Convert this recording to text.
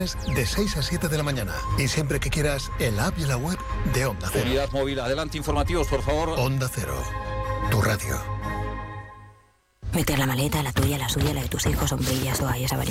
de 6 a 7 de la mañana. Y siempre que quieras, en la app y la web de Onda Cero. Unidad móvil, adelante, informativos, por favor. Onda Cero, tu radio. Meter la maleta, la tuya, la suya, la de tus hijos, sombrillas, toallas,